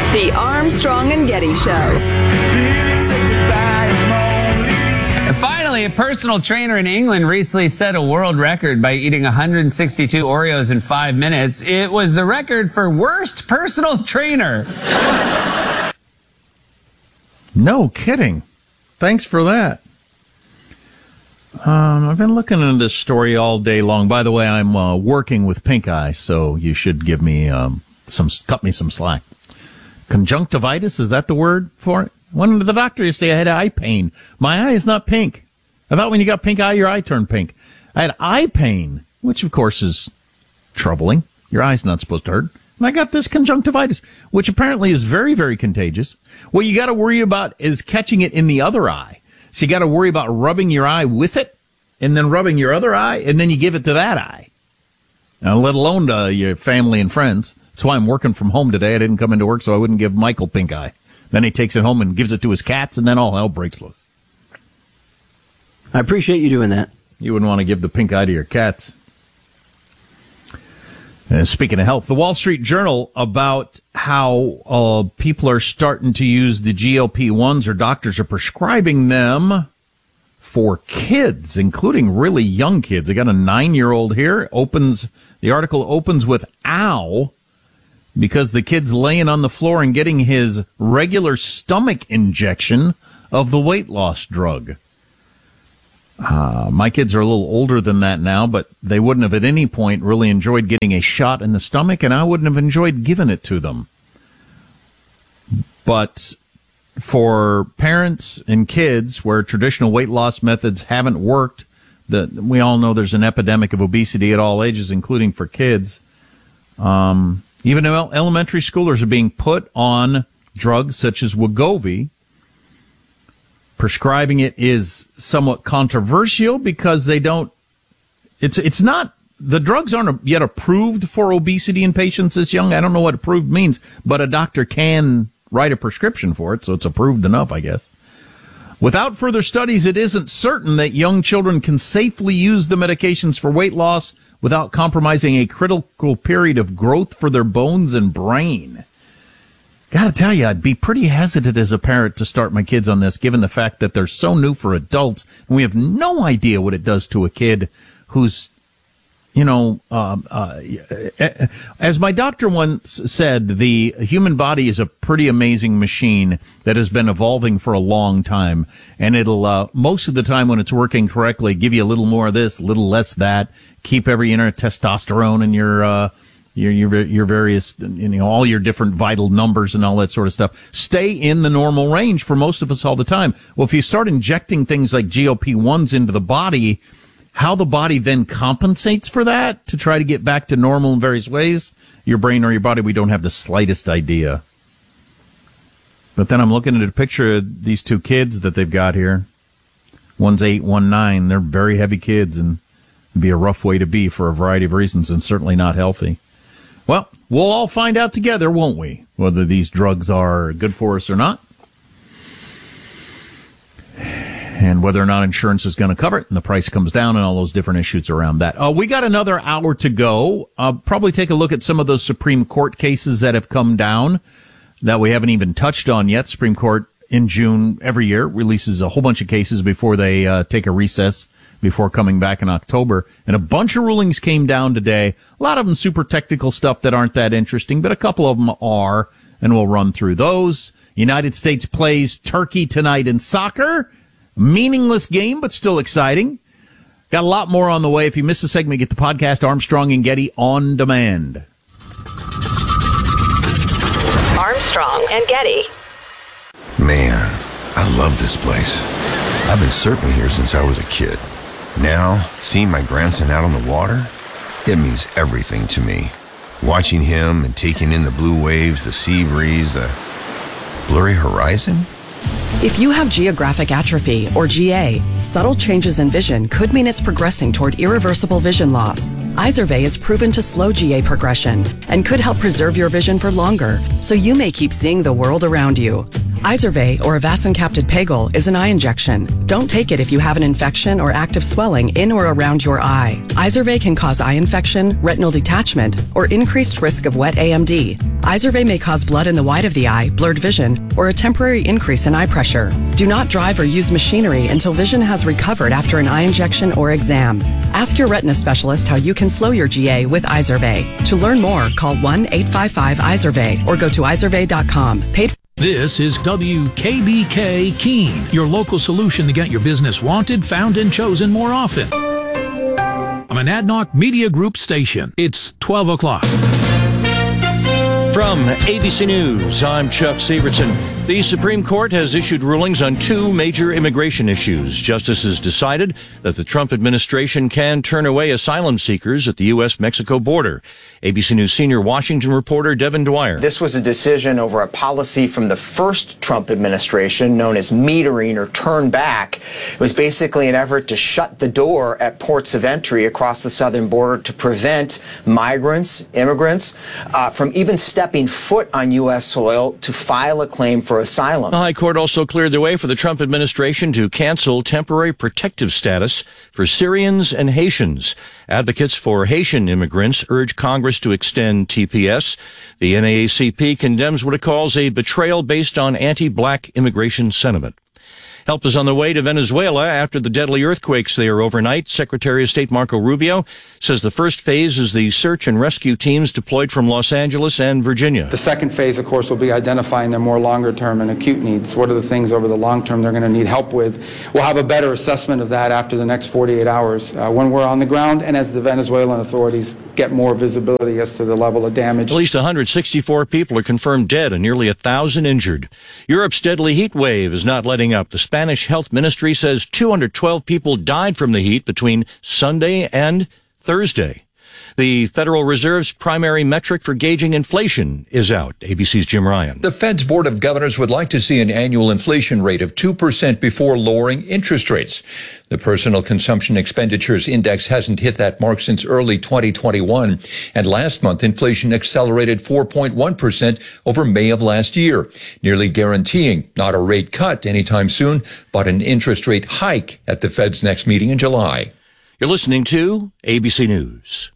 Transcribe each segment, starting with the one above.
The Armstrong and Getty Show. And finally, a personal trainer in England recently set a world record by eating 162 Oreos in 5 minutes. It was the record for worst personal trainer. No kidding. Thanks for that. I've been looking into this story all day long. By the way, I'm working with pink eye, so you should give me cut me some slack. Conjunctivitis, is that the word for it? Went to the doctor yesterday. I had eye pain. My eye is not pink. I thought when you got pink eye, your eye turned pink. I had eye pain, which of course is troubling. Your eye's not supposed to hurt. And I got this conjunctivitis, which apparently is very, very contagious. What you got to worry about is catching it in the other eye. So you got to worry about rubbing your eye with it and then rubbing your other eye, and then you give it to that eye. Now, let alone to your family and friends. That's why I'm working from home today. I didn't come into work so I wouldn't give Michael pink eye. Then he takes it home and gives it to his cats, and then all hell breaks loose. I appreciate you doing that. You wouldn't want to give the pink eye to your cats. Speaking of health, the Wall Street Journal about how people are starting to use the GLP-1s, or doctors are prescribing them for kids, including really young kids. They got a 9-year-old here. The article opens with ow, because the kid's laying on the floor and getting his regular stomach injection of the weight loss drug. My kids are a little older than that now, but they wouldn't have at any point really enjoyed getting a shot in the stomach, and I wouldn't have enjoyed giving it to them. But for parents and kids where traditional weight loss methods haven't worked, we all know there's an epidemic of obesity at all ages, including for kids. Even elementary schoolers are being put on drugs such as Wegovy. Prescribing it is somewhat controversial because the drugs aren't yet approved for obesity in patients this young. I don't know what approved means, but a doctor can write a prescription for it, so it's approved enough, I guess. Without further studies, it isn't certain that young children can safely use the medications for weight loss without compromising a critical period of growth for their bones and brain. Gotta tell you, I'd be pretty hesitant as a parent to start my kids on this, given the fact that they're so new for adults, and we have no idea what it does to a kid who's, as my doctor once said, the human body is a pretty amazing machine that has been evolving for a long time, and it'll, most of the time when it's working correctly, give you a little more of this, a little less that, keep every inner testosterone in your various, all your different vital numbers and all that sort of stuff, stay in the normal range for most of us all the time. Well, if you start injecting things like GLP-1s into the body, how the body then compensates for that to try to get back to normal in various ways, your brain or your body, we don't have the slightest idea. But then I'm looking at a picture of these two kids that they've got here. One's 8, one 9. They're very heavy kids, and it'd be a rough way to be for a variety of reasons, and certainly not healthy. Well, we'll all find out together, won't we, whether these drugs are good for us or not, and whether or not insurance is going to cover it, and the price comes down, and all those different issues around that. We got another hour to go. Probably take a look at some of those Supreme Court cases that have come down that we haven't even touched on yet. Supreme Court in June every year releases a whole bunch of cases before they take a recess before coming back in October. And a bunch of rulings came down today. A lot of them super technical stuff that aren't that interesting, but a couple of them are, and we'll run through those. United States plays Turkey tonight in soccer. Meaningless game, but still exciting. Got a lot more on the way. If you missed a segment, get the podcast Armstrong and Getty on demand. Armstrong and Getty. Man, I love this place. I've been surfing here since I was a kid. Now, seeing my grandson out on the water, it means everything to me. Watching him and taking in the blue waves, the sea breeze, the blurry horizon. If you have geographic atrophy, or GA, subtle changes in vision could mean it's progressing toward irreversible vision loss. Izervay is proven to slow GA progression and could help preserve your vision for longer, so you may keep seeing the world around you. Izervay, or avacincaptad pegol, is an eye injection. Don't take it if you have an infection or active swelling in or around your eye. Izervay can cause eye infection, retinal detachment, or increased risk of wet AMD. Izervay may cause blood in the white of the eye, blurred vision, or a temporary increase in eye pressure. Do not drive or use machinery until vision has recovered after an eye injection or exam. Ask your retina specialist how you can slow your GA with Izervay. To learn more, call 1-855-IZERVAY or go to izervay.com. This is WKBK Keene, your local solution to get your business wanted, found, and chosen more often. I'm an Adnoc Media Group station. It's 12 o'clock. From ABC News, I'm Chuck Severson. The Supreme Court has issued rulings on two major immigration issues. Justices decided that the Trump administration can turn away asylum seekers at the U.S.-Mexico border. ABC News senior Washington reporter Devin Dwyer. This was a decision over a policy from the first Trump administration known as metering or turn back. It was basically an effort to shut the door at ports of entry across the southern border to prevent migrants, immigrants, from even stepping foot on U.S. soil to file a claim for asylum. The High Court also cleared the way for the Trump administration to cancel temporary protective status for Syrians and Haitians. Advocates for Haitian immigrants urge Congress to extend TPS. The NAACP condemns what it calls a betrayal based on anti-black immigration sentiment. Help is on the way to Venezuela after the deadly earthquakes there overnight. Secretary of State Marco Rubio says the first phase is the search and rescue teams deployed from Los Angeles and Virginia. The second phase, of course, will be identifying their more longer-term and acute needs. What are the things over the long term they're going to need help with? We'll have a better assessment of that after the next 48 hours when we're on the ground and as the Venezuelan authorities get more visibility as to the level of damage. At least 164 people are confirmed dead and nearly 1,000 injured. Europe's deadly heat wave is not letting up. The Spanish Health Ministry says 212 people died from the heat between Sunday and Thursday. The Federal Reserve's primary metric for gauging inflation is out. ABC's Jim Ryan. The Fed's Board of Governors would like to see an annual inflation rate of 2% before lowering interest rates. The Personal Consumption Expenditures Index hasn't hit that mark since early 2021. And last month, inflation accelerated 4.1% over May of last year, nearly guaranteeing not a rate cut anytime soon, but an interest rate hike at the Fed's next meeting in July. You're listening to ABC News.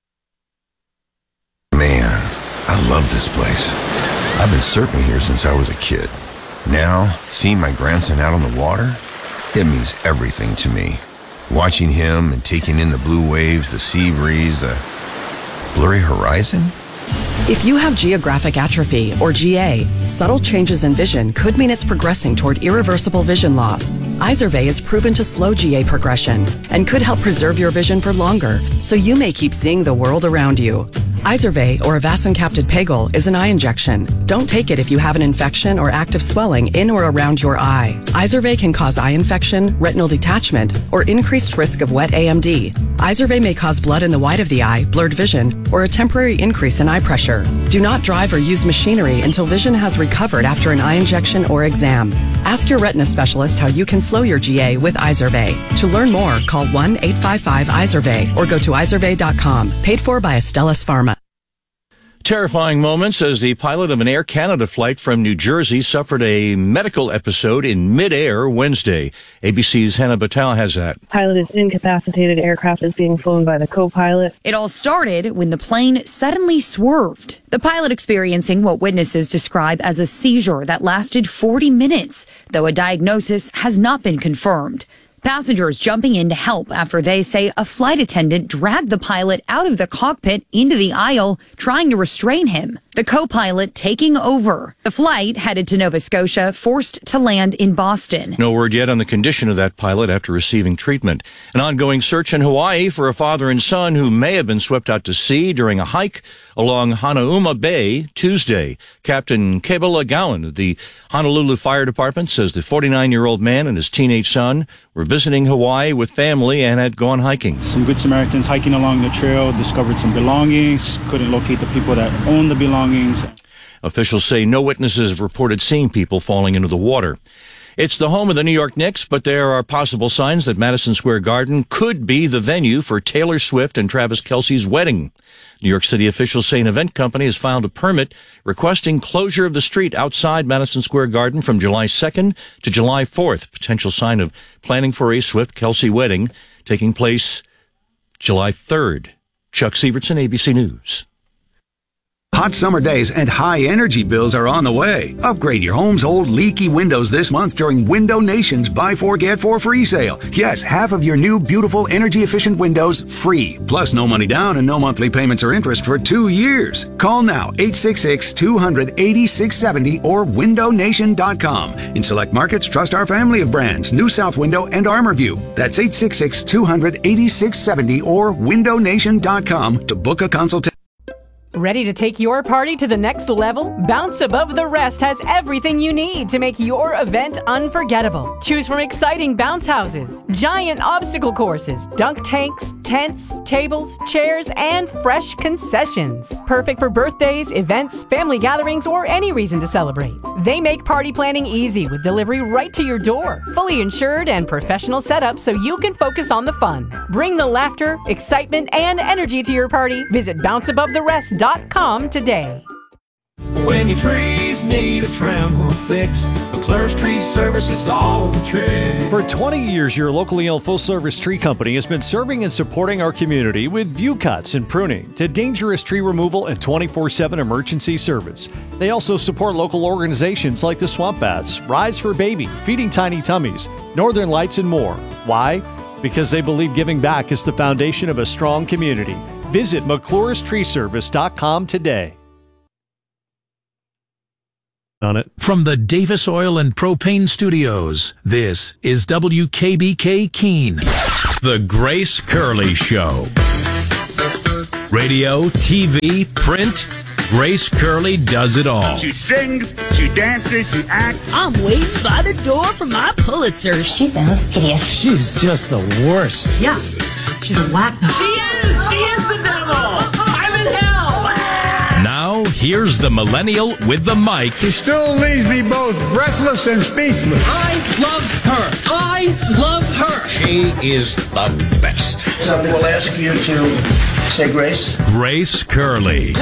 Man, I love this place. I've been surfing here since I was a kid. Now, seeing my grandson out on the water, it means everything to me. Watching him and taking in the blue waves, the sea breeze, the blurry horizon. If you have geographic atrophy, or GA, subtle changes in vision could mean it's progressing toward irreversible vision loss. Izervay is proven to slow GA progression and could help preserve your vision for longer, so you may keep seeing the world around you. Izervay, or avacincaptad pegol, is an eye injection. Don't take it if you have an infection or active swelling in or around your eye. Izervay can cause eye infection, retinal detachment, or increased risk of wet AMD. Izervay may cause blood in the white of the eye, blurred vision, or a temporary increase in eye pressure. Do not drive or use machinery until vision has recovered after an eye injection or exam. Ask your retina specialist how you can slow your GA with Izervay. To learn more, call 1-855-IZERVAY or go to izervay.com. Paid for by Astellas Pharma. Terrifying moments as the pilot of an Air Canada flight from New Jersey suffered a medical episode in midair Wednesday. ABC's Hannah Batal has that. Pilot is incapacitated. Aircraft is being flown by the co-pilot. It all started when the plane suddenly swerved. The pilot experiencing what witnesses describe as a seizure that lasted 40 minutes, though a diagnosis has not been confirmed. Passengers jumping in to help after they say a flight attendant dragged the pilot out of the cockpit into the aisle, trying to restrain him. The co-pilot taking over. The flight, headed to Nova Scotia, forced to land in Boston. No word yet on the condition of that pilot after receiving treatment. An ongoing search in Hawaii for a father and son who may have been swept out to sea during a hike along Hanauma Bay Tuesday. Captain Kebula Gowan of the Honolulu Fire Department says the 49-year-old man and his teenage son were visiting Hawaii with family and had gone hiking. Some Good Samaritans hiking along the trail discovered some belongings, couldn't locate the people that owned the belongings. Officials say no witnesses have reported seeing people falling into the water. It's the home of the New York Knicks, but there are possible signs that Madison Square Garden could be the venue for Taylor Swift and Travis Kelce's wedding. New York City officials say an event company has filed a permit requesting closure of the street outside Madison Square Garden from July 2nd to July 4th, potential sign of planning for a Swift-Kelce wedding taking place July 3rd. Chuck Sievertson, ABC News. Hot summer days and high energy bills are on the way. Upgrade your home's old leaky windows this month during Window Nation's Buy 4 Get 4 free sale. Yes, half of your new beautiful energy efficient windows free. Plus no money down and no monthly payments or interest for 2 years. Call now 866-200-8670 or windownation.com. In select markets, trust our family of brands, New South Window and ArmorView. That's 866-200-8670 or windownation.com to book a consultation. Ready to take your party to the next level? Bounce Above the Rest has everything you need to make your event unforgettable. Choose from exciting bounce houses, giant obstacle courses, dunk tanks, tents, tables, chairs, and fresh concessions. Perfect for birthdays, events, family gatherings, or any reason to celebrate. They make party planning easy with delivery right to your door. Fully insured and professional setup so you can focus on the fun. Bring the laughter, excitement, and energy to your party. Visit bounceabovitherest.com today. When your trees need a trim or fix, McClure's Tree Service is all the trick. For 20 years, your locally owned full-service tree company has been serving and supporting our community with view cuts and pruning to dangerous tree removal and 24/7 emergency service. They also support local organizations like the Swamp Bats, Rise for Baby, Feeding Tiny Tummies, Northern Lights, and more. Why? Because they believe giving back is the foundation of a strong community. Visit McClure'sTreeService.com today. On it. From the Davis Oil and Propane Studios, this is WKBK Keene. The Grace Curley Show. Radio, TV, print. Grace Curley does it all. She sings, she dances, she acts. I'm waiting by the door for my Pulitzer. She sounds hideous. She's just the worst. Yeah, she's a whack. She is the devil. I'm in hell. Now, here's the millennial with the mic. She still leaves me both breathless and speechless. I love her. I love her. She is the best. Somebody will ask you to say grace. Grace Curley.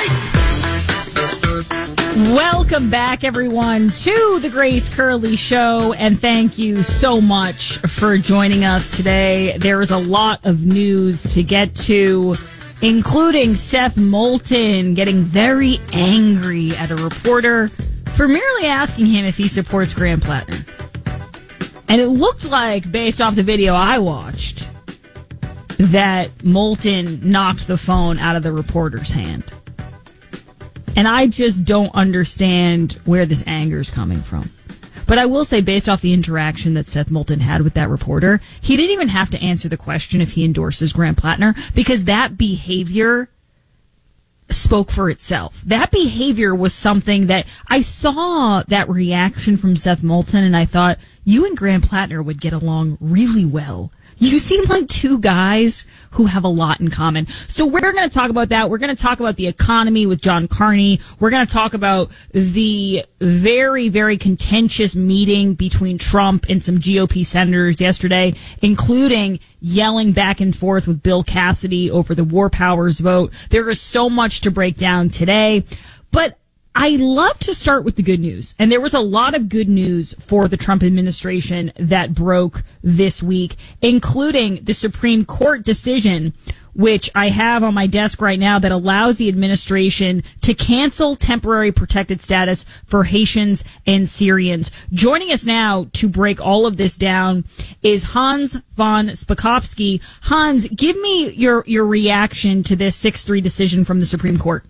Welcome back, everyone, to the Grace Curley Show, and thank you so much for joining us today. There is a lot of news to get to, including Seth Moulton getting very angry at a reporter for merely asking him if he supports Graham Plattner. And it looked like, based off the video I watched, that Moulton knocked the phone out of the reporter's hand. And I just don't understand where this anger is coming from. But I will say, based off the interaction that Seth Moulton had with that reporter, he didn't even have to answer the question if he endorses Graham Plattner, because that behavior spoke for itself. That behavior was something that I saw that reaction from Seth Moulton, and I thought, you and Graham Plattner would get along really well. You seem like two guys who have a lot in common. So we're going to talk about that. We're going to talk about the economy with John Carney. We're going to talk about the very, very contentious meeting between Trump and some GOP senators yesterday, including yelling back and forth with Bill Cassidy over the War Powers vote. There is so much to break down today, but I love to start with the good news. And there was a lot of good news for the Trump administration that broke this week, including the Supreme Court decision, which I have on my desk right now, that allows the administration to cancel temporary protected status for Haitians and Syrians. Joining us now to break all of this down is Hans von Spakovsky. Hans, give me your reaction to this 6-3 decision from the Supreme Court.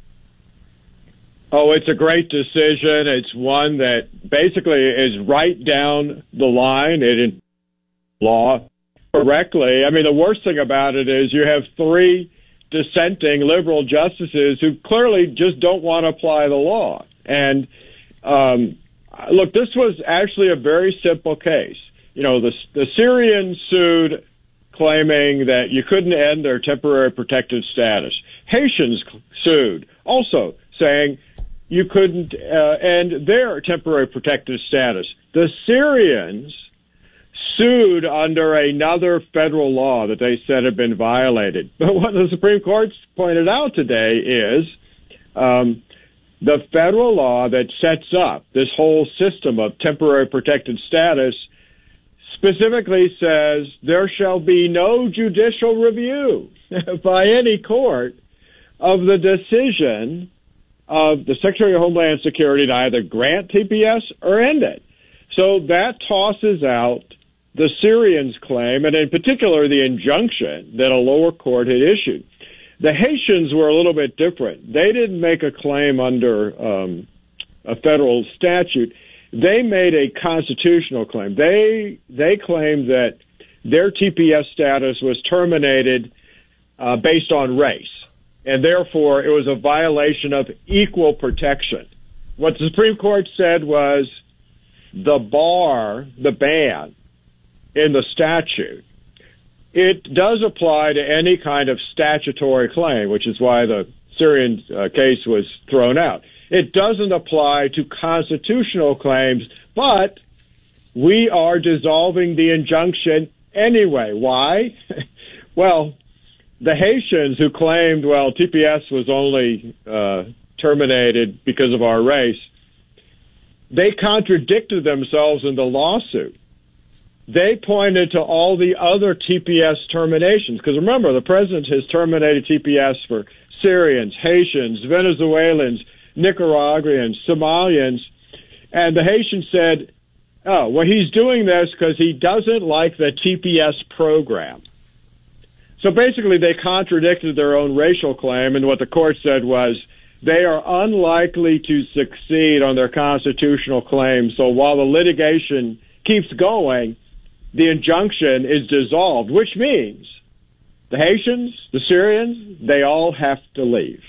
Oh, it's a great decision. It's one that basically is right down the line. It in law correctly. I mean, the worst thing about it is you have 3 dissenting liberal justices who clearly just don't want to apply the law. And look, this was actually a very simple case. You know, the Syrians sued claiming that you couldn't end their temporary protected status. Haitians sued also saying you couldn't end their temporary protected status. The Syrians sued under another federal law that they said had been violated. But what the Supreme Court pointed out today is the federal law that sets up this whole system of temporary protected status specifically says there shall be no judicial review by any court of the decision of the Secretary of Homeland Security to either grant TPS or end it. So that tosses out the Syrians' claim, and in particular the injunction that a lower court had issued. The Haitians were a little bit different. They didn't make a claim under a federal statute. They made a constitutional claim. They claimed that their TPS status was terminated based on race, and therefore it was a violation of equal protection. What the Supreme Court said was the ban in the statute, it does apply to any kind of statutory claim, which is why the Syrian case was thrown out. It doesn't apply to constitutional claims, but we are dissolving the injunction anyway. Why? Well, the Haitians who claimed, well, TPS was only terminated because of our race, they contradicted themselves in the lawsuit. They pointed to all the other TPS terminations, because remember, the president has terminated TPS for Syrians, Haitians, Venezuelans, Nicaraguans, Somalians, and the Haitians said, oh, well, he's doing this because he doesn't like the TPS program. So basically, they contradicted their own racial claim, and what the court said was they are unlikely to succeed on their constitutional claim. So while the litigation keeps going, the injunction is dissolved, which means the Haitians, the Syrians, they all have to leave.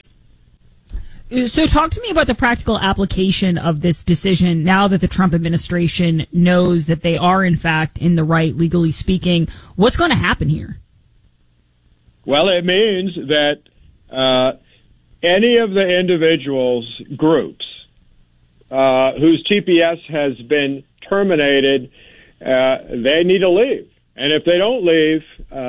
So talk to me about the practical application of this decision now that the Trump administration knows that they are, in fact, in the right, legally speaking. What's going to happen here? Well, it means that any of the individuals, groups, whose TPS has been terminated, they need to leave. And if they don't leave,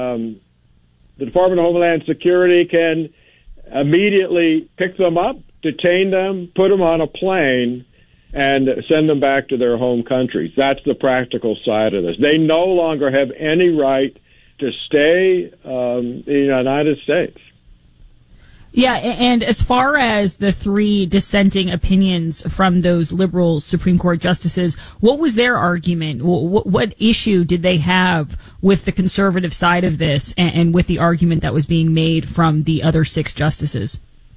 the Department of Homeland Security can immediately pick them up, detain them, put them on a plane, and send them back to their home countries. That's the practical side of this. They no longer have any right to stay in the United States. Yeah, and as far as the three dissenting opinions from those liberal Supreme Court justices, what was their argument? What issue did they have with the conservative side of this and with the argument that was being made from the other six justices?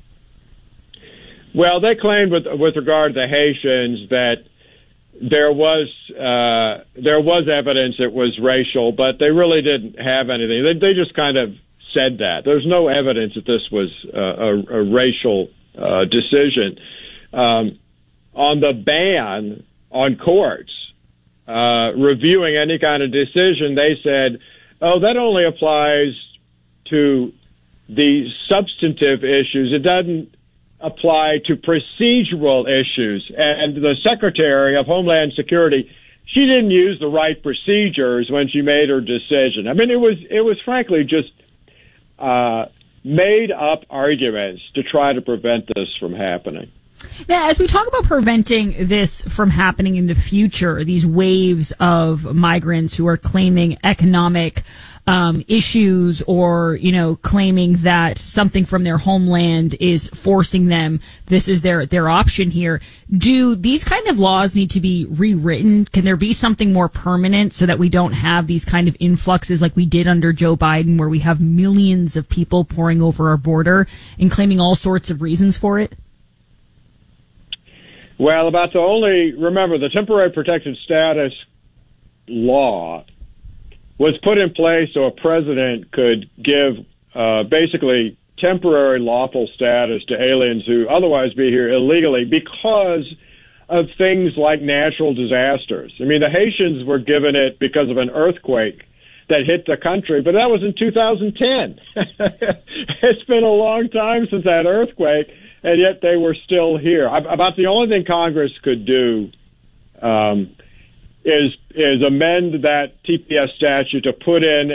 Well, they claimed with regard to the Haitians that there was evidence it was racial, but they really didn't have anything. They just kind of said that. There's no evidence that this was a racial decision. On the ban on courts reviewing any kind of decision, they said, oh, that only applies to the substantive issues. It doesn't apply to procedural issues. And the Secretary of Homeland Security, she didn't use the right procedures when she made her decision. I mean, it was frankly just made up arguments to try to prevent this from happening. Now, as we talk about preventing this from happening in the future, these waves of migrants who are claiming economic issues or, claiming that something from their homeland is forcing them, this is their option here. Do these kind of laws need to be rewritten? Can there be something more permanent so that we don't have these kind of influxes like we did under Joe Biden, where we have millions of people pouring over our border and claiming all sorts of reasons for it? Well, remember, the temporary protected status law was put in place so a president could give basically temporary lawful status to aliens who otherwise be here illegally because of things like natural disasters. I mean, the Haitians were given it because of an earthquake that hit the country, but that was in 2010. It's been a long time since that earthquake, and yet they were still here. About the only thing Congress could do is amend that TPS statute to put in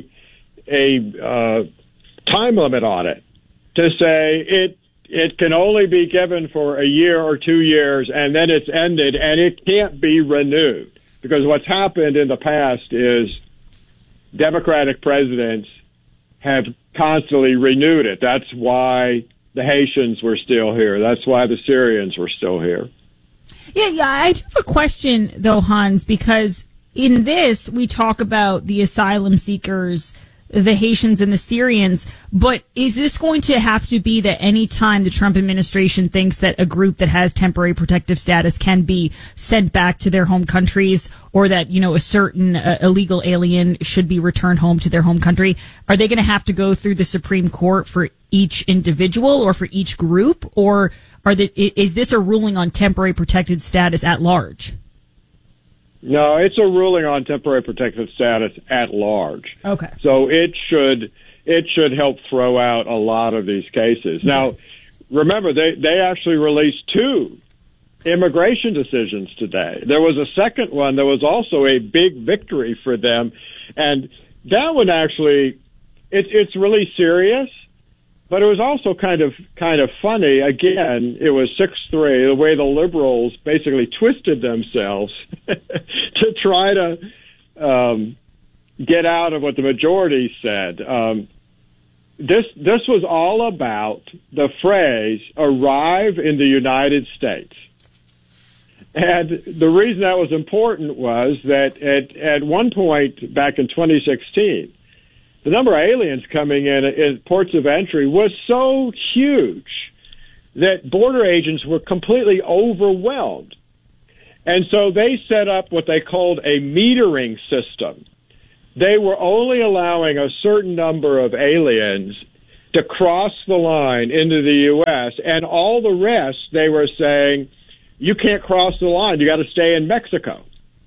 a time limit on it, to say it can only be given for a year or 2 years, and then it's ended, and it can't be renewed. Because what's happened in the past is Democratic presidents have constantly renewed it. That's why the Haitians were still here. That's why the Syrians were still here. Yeah, I do have a question, though, Hans, because in this, we talk about the asylum seekers, the Haitians and the Syrians, but is this going to have to be that any time the Trump administration thinks that a group that has temporary protective status can be sent back to their home countries, or that, a certain illegal alien should be returned home to their home country, are they going to have to go through the Supreme Court for each individual or for each group, or is this a ruling on temporary protected status at large? No, it's a ruling on temporary protected status at large. Okay. So it should help throw out a lot of these cases. Now, remember, they actually released 2 immigration decisions today. There was a second one that was also a big victory for them, and that one actually, it's really serious. But it was also kind of funny. Again, it was 6-3, the way the liberals basically twisted themselves to try to get out of what the majority said. This was all about the phrase "arrive in the United States." And the reason that was important was that at one point back in 2016, the number of aliens coming in ports of entry was so huge that border agents were completely overwhelmed. And so they set up what they called a metering system. They were only allowing a certain number of aliens to cross the line into the U.S., and all the rest, they were saying, you can't cross the line, you got to stay in Mexico.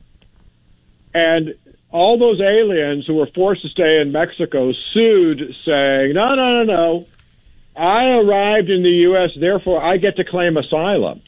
And all those aliens who were forced to stay in Mexico sued, saying, no, I arrived in the U.S., therefore I get to claim asylum.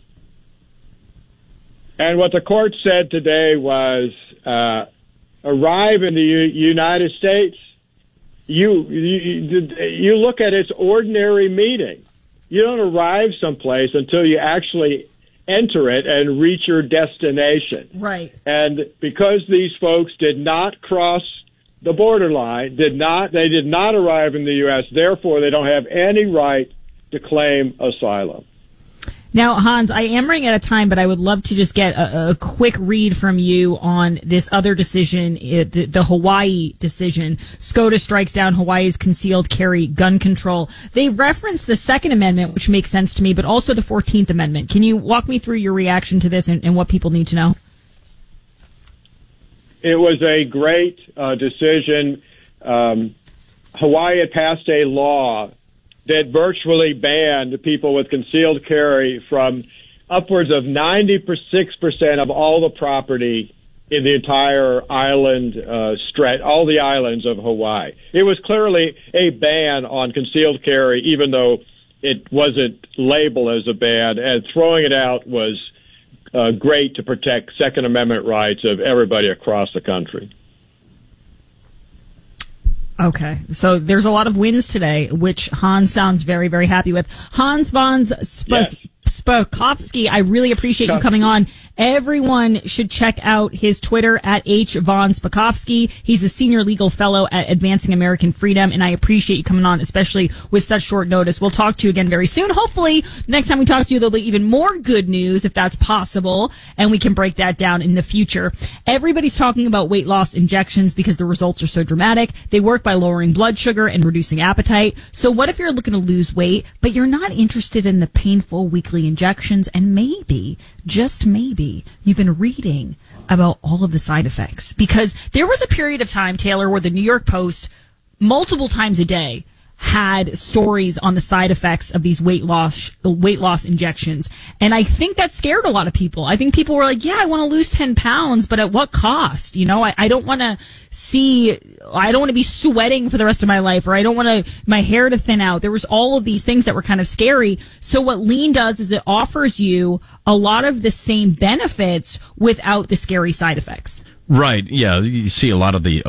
And what the court said today was, arrive in the United States, you look at its ordinary meaning. You don't arrive someplace until you actually enter it and reach your destination. Right. And because these folks did not cross the borderline, they did not arrive in the U.S., therefore they don't have any right to claim asylum. Now, Hans, I am running out of time, but I would love to just get a quick read from you on this other decision, the Hawaii decision. SCOTUS strikes down Hawaii's concealed carry gun control. They reference the Second Amendment, which makes sense to me, but also the 14th Amendment. Can you walk me through your reaction to this and what people need to know? It was a great decision. Hawaii had passed a law that virtually banned people with concealed carry from upwards of 96% of all the property in the entire island stretch, all the islands of Hawaii. It was clearly a ban on concealed carry, even though it wasn't labeled as a ban, and throwing it out was great to protect Second Amendment rights of everybody across the country. Okay, so there's a lot of wins today, which Hans sounds very, very happy with. Hans von Spakovsky, I really appreciate you coming on. Everyone should check out his Twitter at H. von Spakovsky. He's a senior legal fellow at Advancing American Freedom, and I appreciate you coming on, especially with such short notice. We'll talk to you again very soon. Hopefully, next time we talk to you, there'll be even more good news, if that's possible, and we can break that down in the future. Everybody's talking about weight loss injections because the results are so dramatic. They work by lowering blood sugar and reducing appetite. So what if you're looking to lose weight, but you're not interested in the painful weekly injections, and maybe, just maybe, you've been reading about all of the side effects? Because there was a period of time, Taylor, where the New York Post, multiple times a day, had stories on the side effects of these weight loss injections. And I think that scared a lot of people. I think people were like, yeah, I want to lose 10 pounds, but at what cost? You know, I don't want to be sweating for the rest of my life, or I don't want my hair to thin out. There was all of these things that were kind of scary. So what Lean does is it offers you a lot of the same benefits without the scary side effects. Right. Yeah. You see a lot of the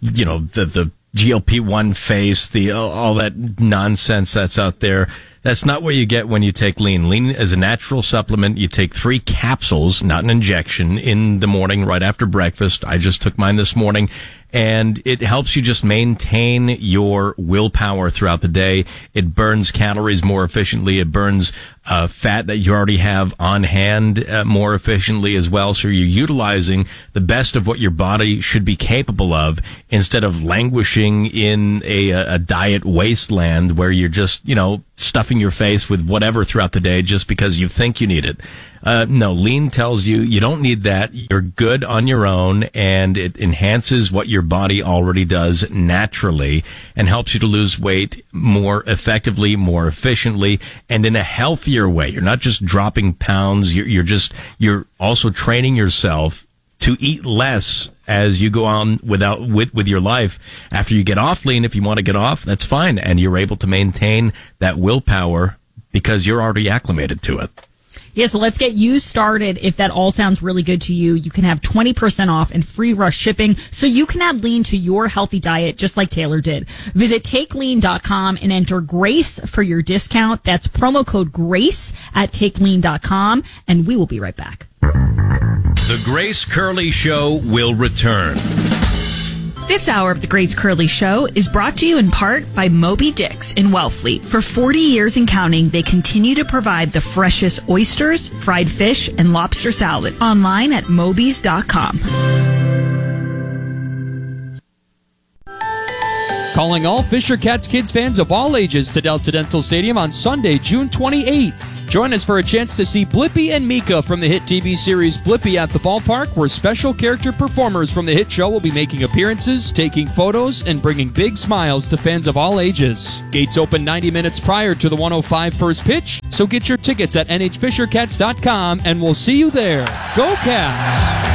GLP-1 face, all that nonsense that's out there. That's not what you get when you take Lean. Lean is a natural supplement. You take 3 capsules, not an injection, in the morning right after breakfast. I just took mine this morning, and it helps you just maintain your willpower throughout the day. It burns calories more efficiently. It burns fat that you already have on hand more efficiently as well. So you're utilizing the best of what your body should be capable of instead of languishing in a diet wasteland where you're just, stuffing your face with whatever throughout the day just because you think you need it. No, Lean tells you you don't need that. You're good on your own, and it enhances what your body already does naturally and helps you to lose weight more effectively, more efficiently, and in a healthier way. You're not just dropping pounds. You're also training yourself to eat less as you go on with your life. After you get off Lean, if you want to get off, that's fine. And you're able to maintain that willpower because you're already acclimated to it. Yeah, so let's get you started. If that all sounds really good to you, you can have 20% off and free rush shipping, so you can add Lean to your healthy diet just like Taylor did. Visit TakeLean.com and enter GRACE for your discount. That's promo code GRACE at TakeLean.com, and we will be right back. The Grace Curley Show will return. This hour of the Grace Curley Show is brought to you in part by Moby Dick's in Wellfleet. For 40 years and counting, they continue to provide the freshest oysters, fried fish, and lobster salad. Online at mobys.com. Calling all Fisher Cats Kids fans of all ages to Delta Dental Stadium on Sunday, June 28th. Join us for a chance to see Blippi and Mika from the hit TV series Blippi at the ballpark, where special character performers from the hit show will be making appearances, taking photos, and bringing big smiles to fans of all ages. Gates open 90 minutes prior to the 1:05 first pitch, so get your tickets at nhfishercats.com, and we'll see you there. Go Cats!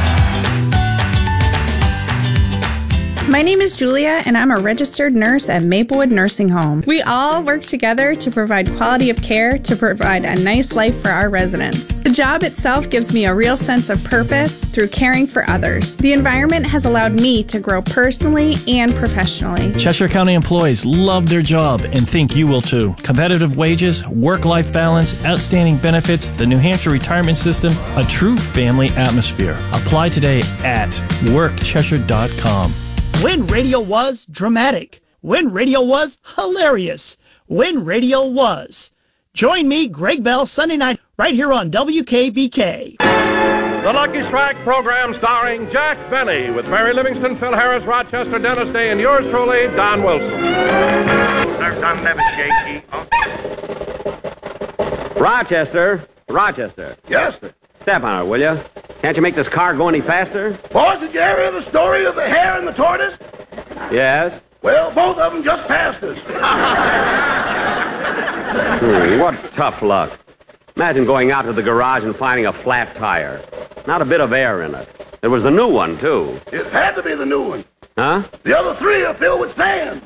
My name is Julia, and I'm a registered nurse at Maplewood Nursing Home. We all work together to provide quality of care to provide a nice life for our residents. The job itself gives me a real sense of purpose through caring for others. The environment has allowed me to grow personally and professionally. Cheshire County employees love their job and think you will too. Competitive wages, work-life balance, outstanding benefits, the New Hampshire retirement system, a true family atmosphere. Apply today at workcheshire.com. When radio was dramatic. When radio was hilarious. When radio was. Join me, Greg Bell, Sunday night, right here on WKBK. The Lucky Strike program starring Jack Benny with Mary Livingston, Phil Harris, Rochester, Dennis Day, and yours truly, Don Wilson. Sir, Don never shaky. Rochester. Yes, sir. Step on it, will you? Can't you make this car go any faster? Boys, did you ever hear the story of the hare and the tortoise? Yes. Well, both of them just passed us. What tough luck. Imagine going out to the garage and finding a flat tire. Not a bit of air in it. There was a new one, too. It had to be the new one. Huh? The other 3 are filled with sand.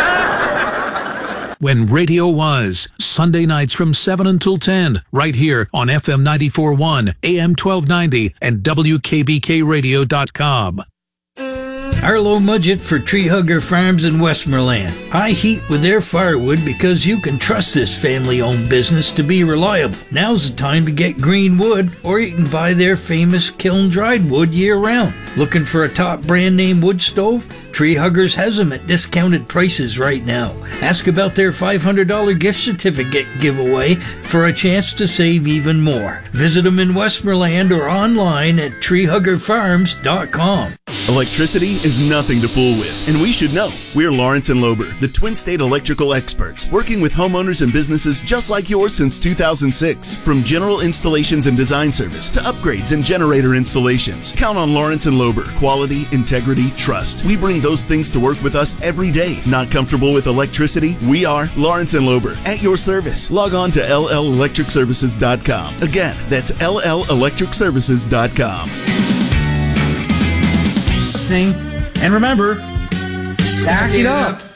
When radio was, Sunday nights from 7 until 10, right here on FM 94.1, AM 1290, and WKBKRadio.com. Our low budget for Tree Hugger Farms in Westmoreland. High heat with their firewood because you can trust this family-owned business to be reliable. Now's the time to get green wood, or you can buy their famous kiln-dried wood year-round. Looking for a top brand-name wood stove? Tree Huggers has them at discounted prices right now. Ask about their $500 gift certificate giveaway for a chance to save even more. Visit them in Westmoreland or online at treehuggerfarms.com. Electricity is nothing to fool with, and we should know. We're Lawrence & Lober, the Twin State electrical experts, working with homeowners and businesses just like yours since 2006. From general installations and design service to upgrades and generator installations, count on Lawrence & Lober. Quality, integrity, trust. We bring those things to work with us every day. Not comfortable with electricity? We are Lawrence & Lober. At your service. Log on to LLElectricServices.com. Again, that's LLElectricServices.com. And remember, stack it up.